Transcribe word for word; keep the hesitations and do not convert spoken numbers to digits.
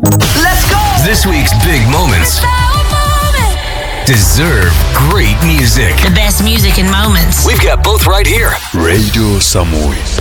Let's go! This week's big moments deserve great music. The best music and moments. We've got both right here. Radio Самуи.